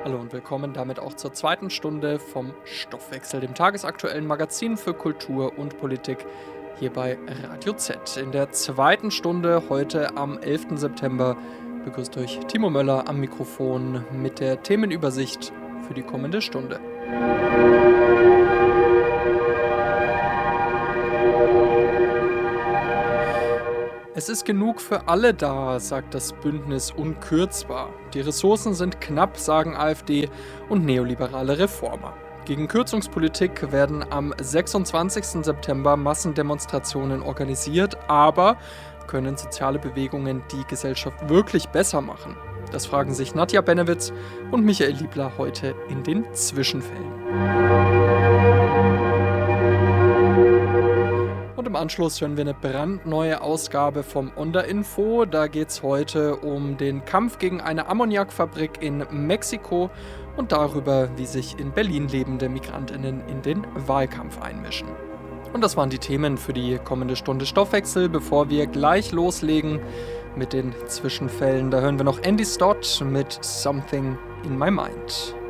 Hallo und willkommen damit auch zur zweiten Stunde vom Stoffwechsel, dem tagesaktuellen Magazin für Kultur und Politik hier bei Radio Z. In der zweiten Stunde heute am 11. September begrüßt euch Timo Möller am Mikrofon mit der Themenübersicht für die kommende Stunde. Es ist genug für alle da, sagt das Bündnis unkürzbar. Die Ressourcen sind knapp, sagen AfD und neoliberale Reformer. Gegen Kürzungspolitik werden am 26. September Massendemonstrationen organisiert, aber können soziale Bewegungen die Gesellschaft wirklich besser machen? Das fragen sich Nadja Benewitz und Michael Liebler heute in den Zwischenfällen. Und im Anschluss hören wir eine brandneue Ausgabe vom Onda-Info. Da geht es heute um den Kampf gegen eine Ammoniakfabrik in Mexiko und darüber, wie sich in Berlin lebende MigrantInnen in den Wahlkampf einmischen. Und das waren die Themen für die kommende Stunde Stoffwechsel. Bevor wir gleich loslegen mit den Zwischenfällen, da hören wir noch Andy Stott mit Something in My Mind.